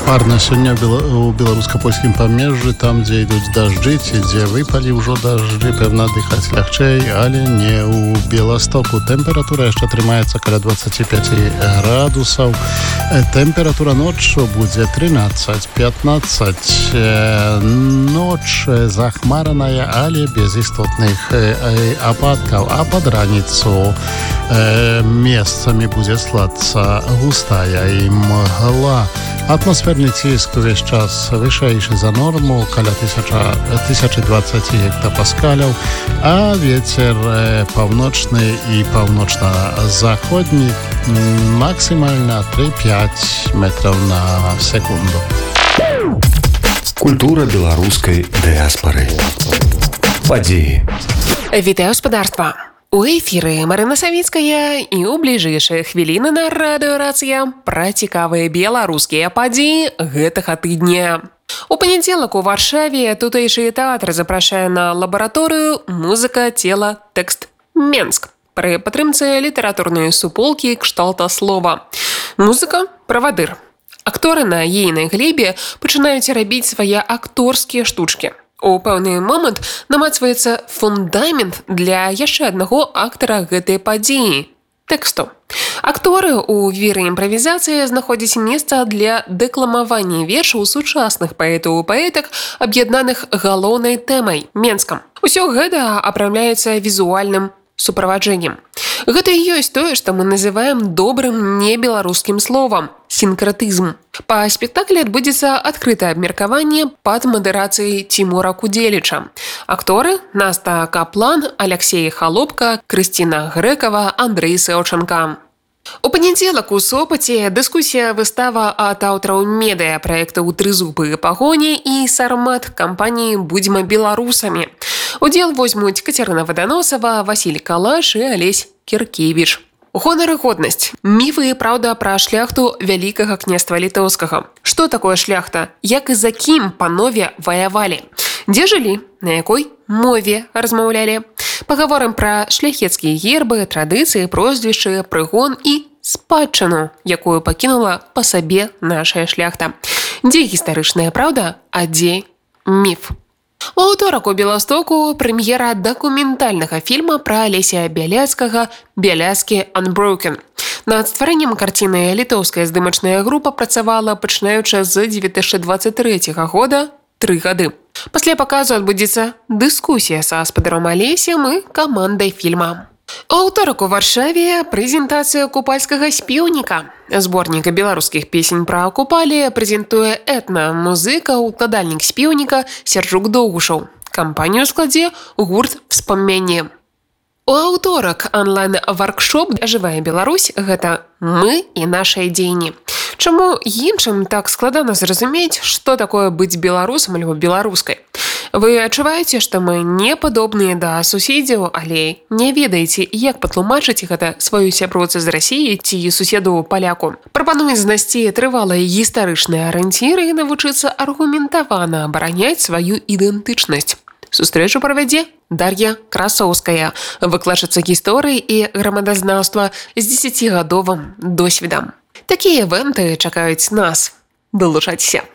Парна сёння у беларуска-польскім памежжы, там, дзе ідуць дажджы, ці дзе выпалі ўжо дажджы, пэўна дыхаць лягчэй, але не ў Беластоку. Тэмпература яшчэ трымаецца каля 25 градусаў. Тэмпература ноччу будзе 13-15. Ноч захмараная, але без істотных ападкаў. А пад раніцу месцамі будзе слацца густая мгла. Атмасферны ціск увесь час вышэйшы за норму, каля 1020 гектапаскаляў, а вецер паўночны і паўночна-заходні максімальна 3-5 метраў на секунду. Культура беларускай дыяспары. Падзеі. Вітаю, гаспадарства! У эфіры Марына Савіцкая і ў бліжэйшыя хвіліны на радыёрацыя пра цікавыя беларускія падзеі гэтага тыдня. У панядзелак у Варшаве тутэйшы тэатр запрашае на лабараторыю «Музыка, цела, тэкст. Менск» пры падтрымцы літаратурнай суполкі кшталта слова. Музыка – правадыр. Акторы на ейнай глебе пачынаюць рабіць свае акторскія штучкі. У пэўны момант намацваецца фундамент для яшчэ аднаго актара гэтай падзеі – тэксту. Акторы ў віры імправізацыі знаходзяць месца для дэкламавання вершаў сучасных паэтаў і паэтак, аб'яднаных галоўнай тэмай – Менскам. Усё гэта апраўляецца візуальным суправаджэннем. Гэта і ёсць тое, што мы называем добрым небеларускім словам – сінкратызм. Па спектаклі адбудзецца адкрытае абмеркаванне пад мадэрацыяй Цімура Кудзеліча. Акторы – Наста Каплан, Аляксей Халопка, Крысціна Грэкава, Андрэй Сэўчанка. У панядзелак у Сопаце дыскусія выстава ад аўтараў медыа праектаў «Трызубы пагоні» і «Сармат» кампаніі «Будзьма беларусамі». Удзел возьмуць Кацярына Ваданосава, Васіль Калаш і Алесь Кіркевіч. Гонар і годнасць. Міфы і праўда пра шляхту вялікага княства літоўскага. Што такое шляхта? Як і за кім панове ваявалі? Дзе жылі? На якой мове размаўлялі? Пагаворым пра шляхецкія гербы, традыцыі, прозвішчы, прыгон і спадчыну, якую пакінула па сабе нашая шляхта. Дзе гістарычная праўда, а дзе міф? У аўторак у Беластоку прэм'ера дакументальнага фільма пра Алеся Бяляцкага «Бяляцкі Unbroken». Над стварэннем карціны літоўская здымачная група працавала, пачынаючы з 2023 года 3 гады. Пасля паказу адбудзецца дыскусія са спадаром Алесем і камандай фільма. У аўторак у Варшаве прэзентацыя купальскага спеўніка. Зборнік беларускіх песень пра купалі прэзентуе этна-музыка, укладальнік спеўніка Сярджук Доўгушаў. Кампанію складзе гурт «Вспамяне». У аўторак онлайн-варкшоп «Жывая Беларусь» – гэта мы і нашыя дзеянні. Чаму іншым так складана зразумець, што такое быць беларусам альбо беларускай? Вы адчуваеце, што мы не падобныя да суседзяў, але не ведаеце, як патлумачыць гэта сваёй сяброцы з Расіі ці суседу паляку. Прапануюць знайсці трывалыя гістарычныя арыенціры і навучыцца аргументавана абараняць сваю ідэнтычнасць. Сустрэчу правядзе Дар'я Красоўская, выкладчыца гісторыі і грамадазнаўства з 10-гадовым досведам. Такія івэнты чакаюць нас. Далучайцеся!